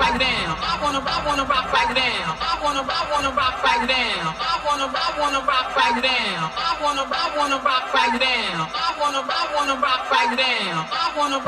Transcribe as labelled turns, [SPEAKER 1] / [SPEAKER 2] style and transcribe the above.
[SPEAKER 1] right now. I wanna rock right now. I wanna rock right now. I wanna rock right now. I wanna rock right now. I wanna rock right now. I wanna